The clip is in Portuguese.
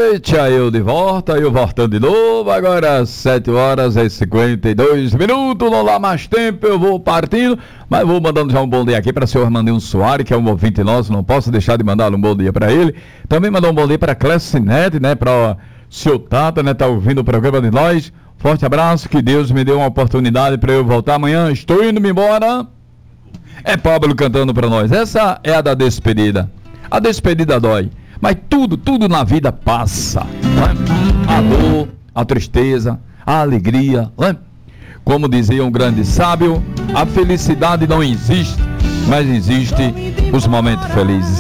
noite, aí eu de volta, eu voltando de novo, agora 7 horas e 52 minutos, não dá mais tempo, eu vou partindo, mas vou mandando já um bom dia aqui para o senhor Armandinho Soares, que é um ouvinte nosso, não posso deixar de mandar um bom dia para ele, também mandar um bom dia para a Clecinete, né, para o seu Tata, né, tá ouvindo o programa de nós, forte abraço, que Deus me deu uma oportunidade para eu voltar amanhã, estou indo-me embora, é Pablo cantando para nós, essa é a da despedida, a despedida dói. Mas tudo na vida passa, não é? A dor, a tristeza, a alegria, não é? Como dizia um grande sábio, a felicidade não existe, mas existe os momentos felizes.